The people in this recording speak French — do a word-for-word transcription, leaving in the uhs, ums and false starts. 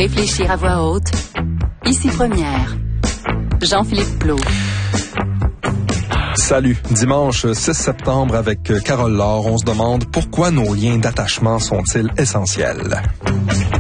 Réfléchir à voix haute. Ici Première. Jean-Philippe Plot. Salut. Dimanche six septembre avec Carole Laure, on se demande pourquoi nos liens d'attachement sont-ils essentiels.